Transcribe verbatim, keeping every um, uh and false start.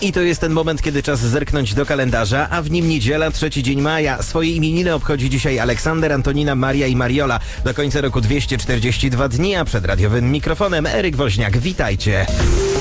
I to jest ten moment, kiedy czas zerknąć do kalendarza, a w nim niedziela, trzeci dzień maja. Swoje imieniny obchodzi dzisiaj Aleksander, Antonina, Maria i Mariola. Do końca roku dwieście czterdzieści dwa dni, a przed radiowym mikrofonem Eryk Woźniak. Witajcie.